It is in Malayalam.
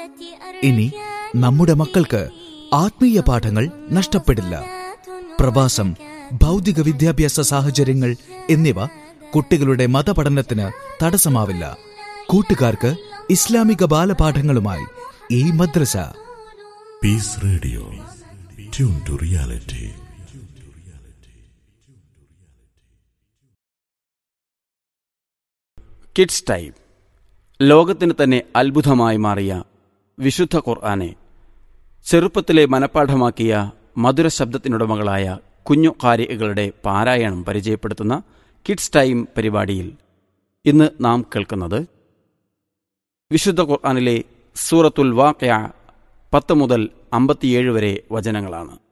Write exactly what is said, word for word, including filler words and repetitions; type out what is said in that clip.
ഇനി നമ്മുടെ മക്കൾക്ക് ആത്മീയ പാഠങ്ങൾ നഷ്ടപ്പെടില്ല. പ്രവാസം, ഭൗതിക വിദ്യാഭ്യാസ സാഹചര്യങ്ങൾ എന്നിവ കുട്ടികളുടെ മതപഠനത്തിന് തടസ്സമാവില്ല. കൂട്ടുകാർക്ക് ഇസ്ലാമിക ബാലപാഠങ്ങളുമായി ഈ മദ്രസ. Piece radio, tune to reality. Kids time. ലോകത്തിന് തന്നെ അത്ഭുതമായി മാറിയ വിശുദ്ധ ഖുർആനെ ചെറുപ്പത്തിലെ മനഃപ്പാഠമാക്കിയ മധുര ശബ്ദത്തിനുടമകളായ കുഞ്ഞു ഖാരികളുടെ പാരായണം പരിചയപ്പെടുത്തുന്ന കിഡ്സ് ടൈം പരിപാടിയിൽ ഇന്ന് നാം കേൾക്കുന്നത് വിശുദ്ധ ഖുർആനിലെ സൂറത്തുൽ വാഖിഅ പത്ത് മുതൽ അമ്പത്തിയേഴ് വരെ വചനങ്ങളാണ്.